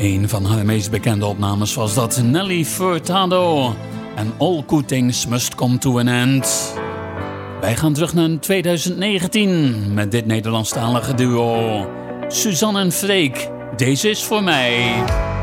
Een van haar meest bekende opnames was dat Nelly Furtado en All Good Things Must Come to an End. Wij gaan terug naar 2019 met dit Nederlandstalige duo. Suzanne en Freek, deze is voor mij.